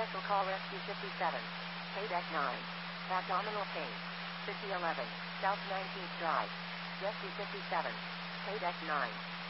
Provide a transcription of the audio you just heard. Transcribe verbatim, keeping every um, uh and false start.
Special call Rescue fifty-seven. Payback nine. Abdominal pain. fifty eleven. South nineteenth Drive. Rescue fifty-seven. Payback nine.